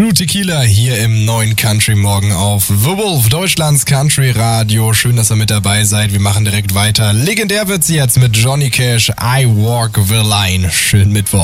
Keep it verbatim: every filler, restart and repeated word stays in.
True Tequila hier im neuen Country Morgen auf The Wolf, Deutschlands Country Radio. Schön, dass ihr mit dabei seid. Wir machen direkt weiter. Legendär wird sie jetzt mit Johnny Cash, I Walk the Line. Schönen Mittwoch.